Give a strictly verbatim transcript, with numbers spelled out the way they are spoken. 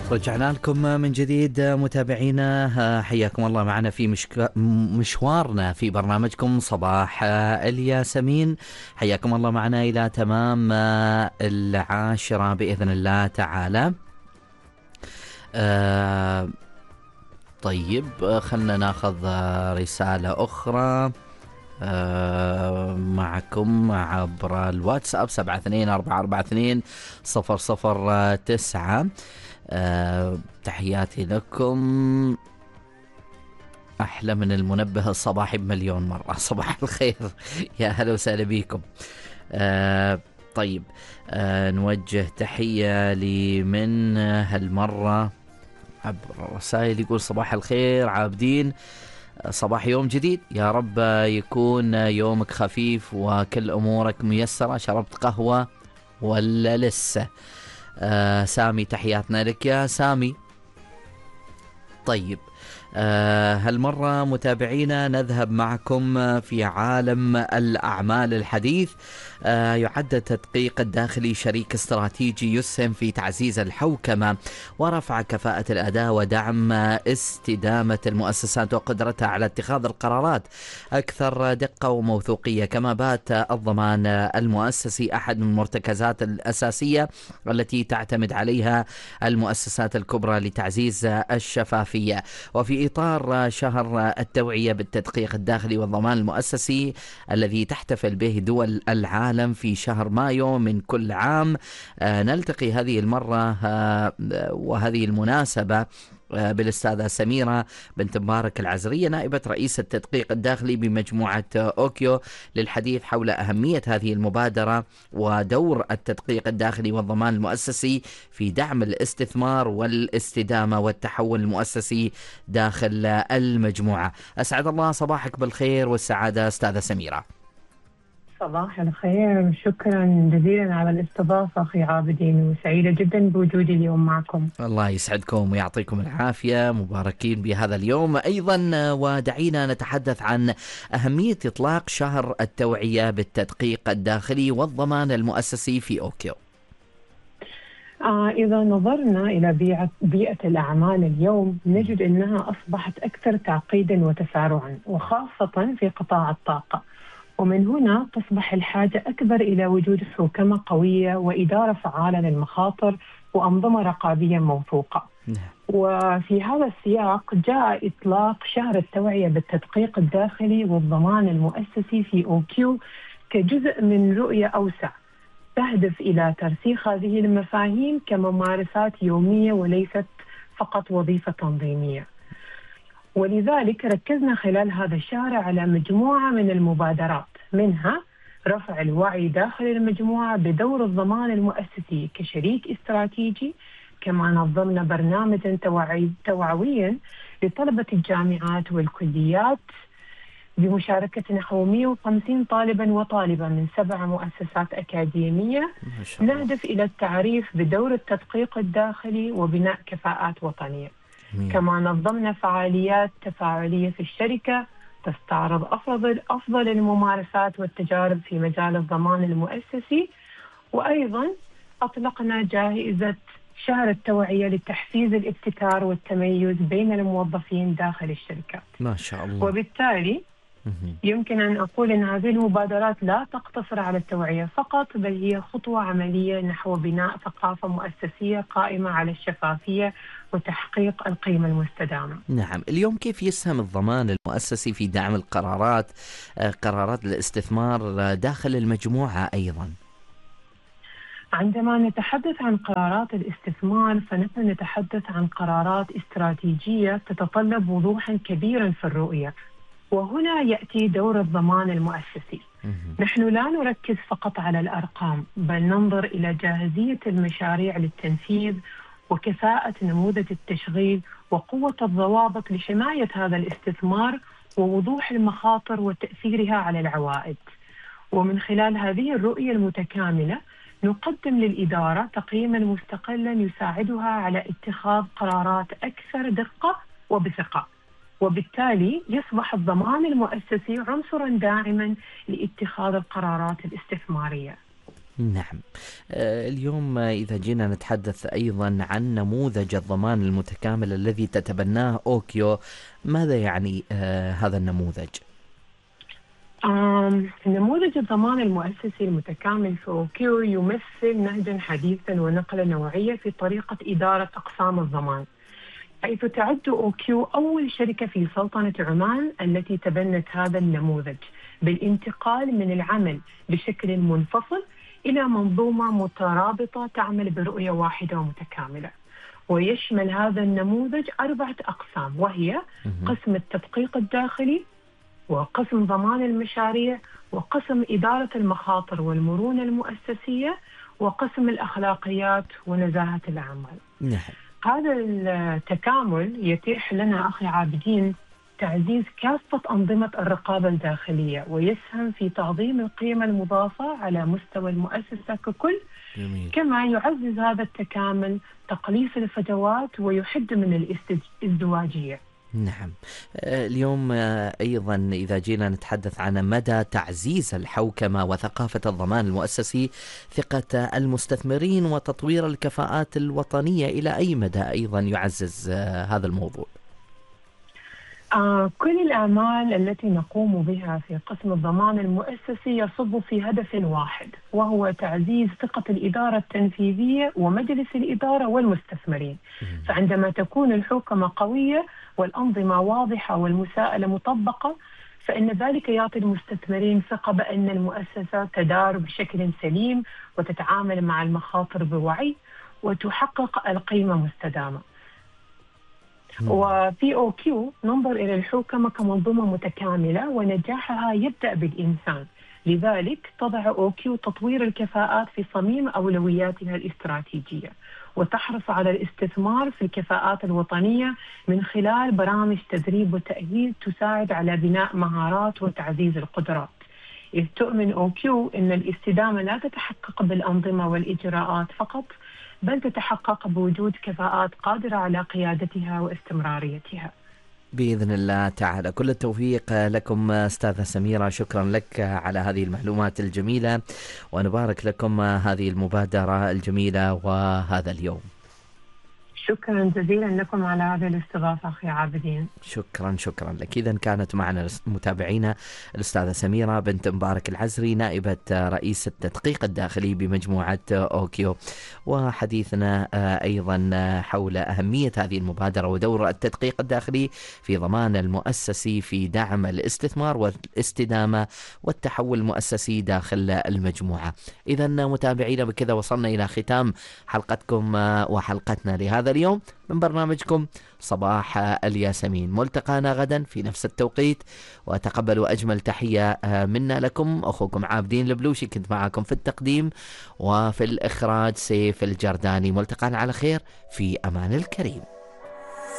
رجعنا لكم من جديد متابعينا، حياكم الله معنا في مشك... مشوارنا في برنامجكم صباح الياسمين. حياكم الله معنا إلى تمام العاشرة بإذن الله تعالى. آه طيب خلنا ناخذ رسالة أخرى آه معكم عبر الواتساب سبعة اثنين أربعة أربعة اثنين صفر صفر تسعة. أه تحياتي لكم، أحلى من المنبه الصباحي بمليون مرة. صباح الخير، يا هلا وسهلا بكم. أه طيب أه نوجه تحية لمن هالمرة عبر الرسائل، يقول صباح الخير عابدين، صباح يوم جديد، يا رب يكون يومك خفيف وكل أمورك ميسرة. شربت قهوة ولا لسه؟ آه سامي، تحياتنا لك يا سامي. طيب آه هالمرة متابعينا نذهب معكم في عالم الأعمال الحديث. آه يعد التدقيق الداخلي شريك استراتيجي يسهم في تعزيز الحوكمة ورفع كفاءة الأداء ودعم استدامة المؤسسات وقدرتها على اتخاذ القرارات أكثر دقة وموثوقية. كما بات الضمان المؤسسي أحد من المرتكزات الأساسية التي تعتمد عليها المؤسسات الكبرى لتعزيز الشفافية. وفي إطار شهر التوعية بالتدقيق الداخلي والضمان المؤسسي الذي تحتفل به دول العالم في شهر مايو من كل عام، نلتقي هذه المرة وهذه المناسبة بالأستاذة سميرة بنت مبارك العزرية، نائبة رئيس التدقيق الداخلي بمجموعة أوكيو، للحديث حول أهمية هذه المبادرة ودور التدقيق الداخلي والضمان المؤسسي في دعم الاستثمار والاستدامة والتحول المؤسسي داخل المجموعة. أسعد الله صباحك بالخير والسعادة أستاذة سميرة. صباح الخير، شكرا جزيلا على الاستضافة أخي عابدين، وسعيدة جدا بوجودي اليوم معكم. الله يسعدكم ويعطيكم العافية، مباركين بهذا اليوم أيضا. ودعينا نتحدث عن أهمية إطلاق شهر التوعية بالتدقيق الداخلي والضمان المؤسسي في أوكيو. آه إذا نظرنا إلى بيئة, بيئة الأعمال اليوم نجد أنها أصبحت أكثر تعقيدا وتسارعا، وخاصة في قطاع الطاقة. ومن هنا تصبح الحاجة أكبر إلى وجود حوكمة قوية وإدارة فعالة للمخاطر وأنظمة رقابية موثوقة. وفي هذا السياق جاء إطلاق شهر التوعية بالتدقيق الداخلي والضمان المؤسسي في أوكيو كجزء من رؤية أوسع تهدف إلى ترسيخ هذه المفاهيم كممارسات يومية وليست فقط وظيفة تنظيمية. ولذلك ركزنا خلال هذا الشهر على مجموعة من المبادرات، منها رفع الوعي داخل المجموعة بدور الضمان المؤسسي كشريك استراتيجي. كما نظمنا برنامجا توعوي توعويا لطلبة الجامعات والكليات بمشاركة نحو مئة وخمسين طالبا وطالبة من سبع مؤسسات أكاديمية، نهدف إلى التعريف بدور التدقيق الداخلي وبناء كفاءات وطنية. مم. كما نظمنا فعاليات تفاعلية في الشركة تستعرض أفضل, أفضل الممارسات والتجارب في مجال الضمان المؤسسي. وأيضا أطلقنا جائزة شهر التوعية لتحفيز الابتكار والتميز بين الموظفين داخل الشركات. ما شاء الله. وبالتالي يمكن أن أقول أن هذه المبادرات لا تقتصر على التوعية فقط، بل هي خطوة عملية نحو بناء ثقافة مؤسسية قائمة على الشفافية وتحقيق القيمة المستدامة. نعم، اليوم كيف يسهم الضمان المؤسسي في دعم القرارات قرارات الاستثمار داخل المجموعة أيضا؟ عندما نتحدث عن قرارات الاستثمار فنحن نتحدث عن قرارات استراتيجية تتطلب وضوحا كبيرا في الرؤية، وهنا يأتي دور الضمان المؤسسي. نحن لا نركز فقط على الأرقام، بل ننظر إلى جاهزية المشاريع للتنفيذ وكفاءة نموذج التشغيل وقوة الضوابط لحماية هذا الاستثمار ووضوح المخاطر وتأثيرها على العوائد. ومن خلال هذه الرؤية المتكاملة نقدم للإدارة تقييما مستقلا يساعدها على اتخاذ قرارات أكثر دقة وبثقة، وبالتالي يصبح الضمان المؤسسي عنصرا داعما لاتخاذ القرارات الاستثمارية. نعم. آه، اليوم آه، إذا جينا نتحدث أيضا عن نموذج الضمان المتكامل الذي تتبناه أوكيو، ماذا يعني آه، هذا النموذج؟ آم، نموذج الضمان المؤسسي المتكامل في أوكيو يمثل نهجا حديثا ونقلة نوعية في طريقة إدارة أقسام الضمان، حيث تعد أوكيو أول شركة في سلطنة عمان التي تبنت هذا النموذج بالانتقال من العمل بشكل منفصل إلى منظومة مترابطة تعمل برؤية واحدة ومتكاملة. ويشمل هذا النموذج أربعة أقسام، وهي مهم. قسم التدقيق الداخلي، وقسم ضمان المشاريع، وقسم إدارة المخاطر والمرونة المؤسسية، وقسم الأخلاقيات ونزاهة الأعمال. نعم. هذا التكامل يتيح لنا أخي عابدين تعزيز كافة أنظمة الرقابة الداخلية، ويسهم في تعظيم القيمة المضافة على مستوى المؤسسة ككل. جميل. كما يعزز هذا التكامل تقليص الفجوات ويحد من الازدواجية. نعم. آه، اليوم آه، أيضا إذا جينا نتحدث عن مدى تعزيز الحوكمة وثقافة الضمان المؤسسي ثقة المستثمرين وتطوير الكفاءات الوطنية، إلى أي مدى أيضا يعزز آه، هذا الموضوع؟ آه كل الأعمال التي نقوم بها في قسم الضمان المؤسسي يصب في هدف واحد، وهو تعزيز ثقة الإدارة التنفيذية ومجلس الإدارة والمستثمرين. فعندما تكون الحوكمة قوية والأنظمة واضحة والمساءلة مطبقة، فإن ذلك يعطي المستثمرين ثقة بأن المؤسسة تدار بشكل سليم وتتعامل مع المخاطر بوعي وتحقق القيمة مستدامة. وفي أوكيو ننظر إلى الحوكمة كمنظومة متكاملة، ونجاحها يبدأ بالإنسان. لذلك تضع أوكيو تطوير الكفاءات في صميم أولوياتها الاستراتيجية، وتحرص على الاستثمار في الكفاءات الوطنية من خلال برامج تدريب وتأهيل تساعد على بناء مهارات وتعزيز القدرات. إذ تؤمن أوكيو أن الاستدامة لا تتحقق بالأنظمة والإجراءات فقط، بل تتحقق بوجود كفاءات قادرة على قيادتها واستمراريتها. بإذن الله تعالى. كل التوفيق لكم أستاذة سميرة، شكرا لك على هذه المعلومات الجميلة، ونبارك لكم هذه المبادرة الجميلة وهذا اليوم. شكرا جزيلا لكم على هذه الاستضافة أخي عابدين. شكرا شكرا لك. إذا كانت معنا متابعينا الأستاذة سميرة بنت مبارك العزري، نائبة رئيس التدقيق الداخلي بمجموعة أوكيو، وحديثنا أيضا حول أهمية هذه المبادرة ودور التدقيق الداخلي في ضمان المؤسسي في دعم الاستثمار والاستدامة والتحول المؤسسي داخل المجموعة. إذا متابعينا بكذا وصلنا إلى ختام حلقتكم وحلقتنا لهذا اليوم من برنامجكم صباح الياسمين. ملتقانا غدا في نفس التوقيت، وتقبلوا أجمل تحية منا لكم. أخوكم عابدين البلوشي كنت معكم في التقديم وفي الإخراج سيف الجرداني. ملتقانا على خير، في أمان الكريم.